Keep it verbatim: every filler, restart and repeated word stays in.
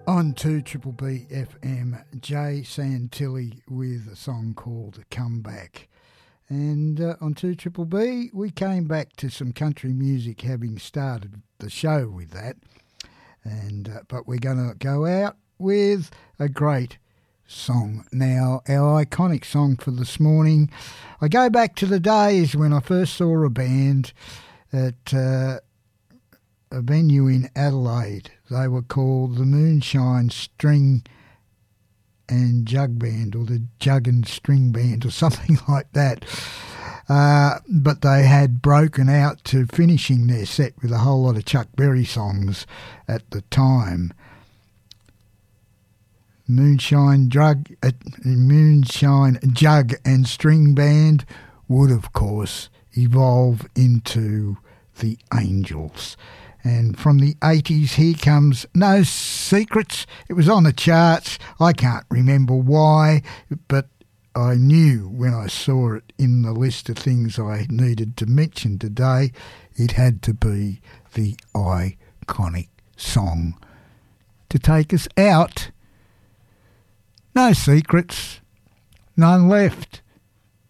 On to Triple B F M, Jay Santilli with a song called Come Back. And uh, on to Triple B, we came back to some country music, having started the show with that. And uh, but we're going to go out with a great song. Now, our iconic song for this morning, I go back to the days when I first saw a band at uh, a venue in Adelaide. They were called the Moonshine String and Jug Band, or the Jug and String Band, or something like that. Uh, but they had broken out to finishing their set with a whole lot of Chuck Berry songs at the time. Moonshine Drug, uh, Moonshine Jug and String Band would, of course, evolve into the Angels. And from the eighties, here comes No Secrets. It was on the charts. I can't remember why, but I knew when I saw it in the list of things I needed to mention today, it had to be the iconic song to take us out. No secrets, none left.